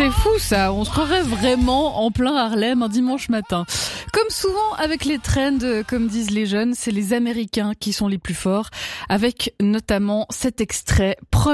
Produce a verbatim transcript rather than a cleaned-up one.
C'est fou ça, on se croirait vraiment en plein Harlem un dimanche matin. Comme souvent avec les trends, comme disent les jeunes, c'est les Américains qui sont les plus forts, avec notamment cet extrait.